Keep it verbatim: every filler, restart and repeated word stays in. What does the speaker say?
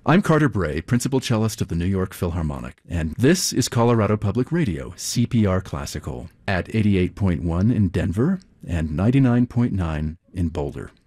I'm Carter Bray, principal cellist of the New York Philharmonic, and this is Colorado Public Radio, C P R Classical, at eighty-eight point one in Denver and ninety-nine point nine in Boulder.